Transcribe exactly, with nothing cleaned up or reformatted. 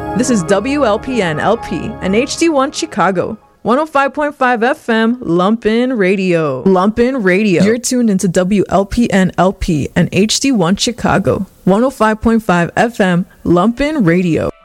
This is W L P N L P and H D one Chicago. one oh five point five F M, Lumpin' Radio. Lumpin' Radio. You're tuned into W L P N L P and H D one Chicago. one oh five point five F M, Lumpin' Radio.